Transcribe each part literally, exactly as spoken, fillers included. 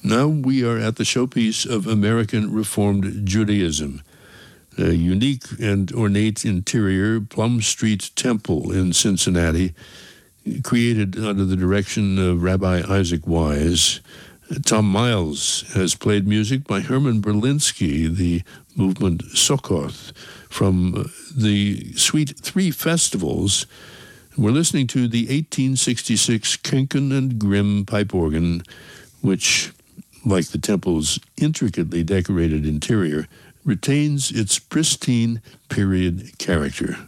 Now we are at the showpiece of American Reformed Judaism, a unique and ornate interior Plum Street Temple in Cincinnati, created under the direction of Rabbi Isaac Wise. Tom Miles has played music by Herman Berlinski, the movement Sukkoth, from the Suite Three Festivals. We're listening to the eighteen sixty-six Kenken and Grimm pipe organ, which, like the temple's intricately decorated interior, retains its pristine period character.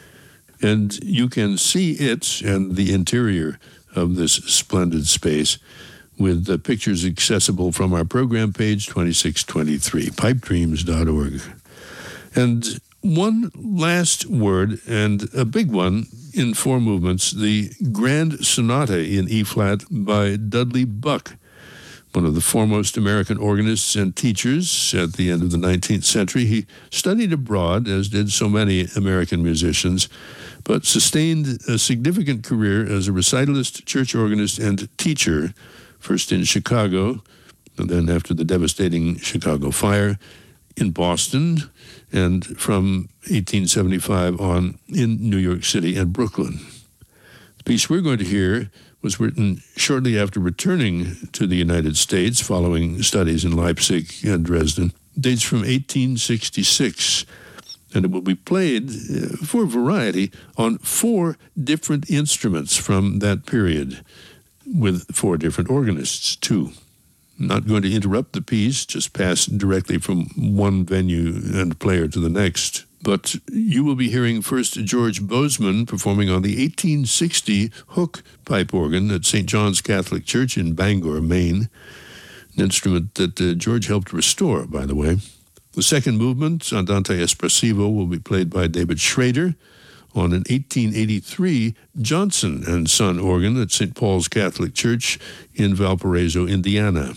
And you can see it and the interior of this splendid space with the pictures accessible from our program page twenty-six twenty-three, pipe dreams dot org. And one last word, and a big one, in four movements, the Grand Sonata in E-flat by Dudley Buck, one of the foremost American organists and teachers at the end of the nineteenth century. He studied abroad, as did so many American musicians, but sustained a significant career as a recitalist, church organist, and teacher, first in Chicago, and then after the devastating Chicago fire, in Boston, and from eighteen seventy-five on in New York City and Brooklyn. The piece we're going to hear was written shortly after returning to the United States following studies in Leipzig and Dresden. Dates from eighteen sixty-six, and it will be played uh, for variety on four different instruments from that period, with four different organists, too. I'm not going to interrupt the piece, just pass directly from one venue and player to the next. But you will be hearing first George Bozeman performing on the eighteen sixty Hook pipe organ at Saint John's Catholic Church in Bangor, Maine, an instrument that uh, George helped restore, by the way. The second movement, Andante Espressivo, will be played by David Schrader on an eighteen eighty-three Johnson and Son organ at Saint Paul's Catholic Church in Valparaiso, Indiana.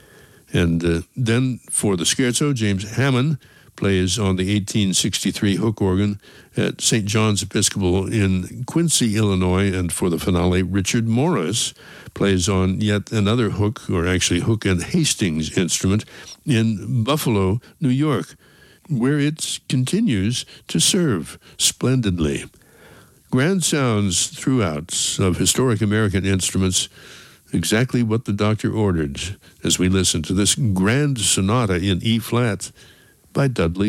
And uh, then for the scherzo, James Hammond plays on the eighteen sixty-three Hook organ at Saint John's Episcopal in Quincy, Illinois. And for the finale, Richard Morris plays on yet another Hook, or actually Hook and Hastings instrument, in Buffalo, New York, where it continues to serve splendidly. Grand sounds throughout of historic American instruments, exactly what the doctor ordered, as we listen to this Grand Sonata in E-flat by Dudley